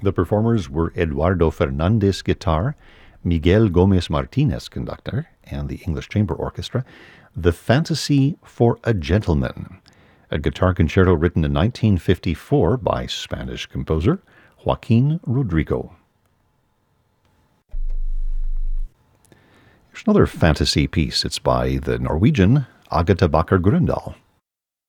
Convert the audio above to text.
The performers were Eduardo Fernandez guitar, Miguel Gomez Martinez conductor, and the English Chamber Orchestra. The Fantasy for a Gentleman, a guitar concerto written in 1954 by Spanish composer Joaquin Rodrigo. Here's another fantasy piece. It's by the Norwegian Agatha Bakker Grøndal.